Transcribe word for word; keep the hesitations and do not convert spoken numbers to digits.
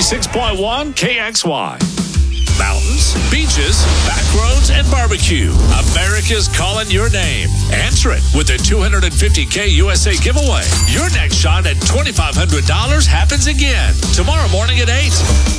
ninety-six point one K X Y. Mountains, beaches, back roads, and barbecue. America's calling your name. Answer it with the two hundred fifty K U S A giveaway. Your next shot at twenty-five hundred dollars happens again tomorrow morning at eight.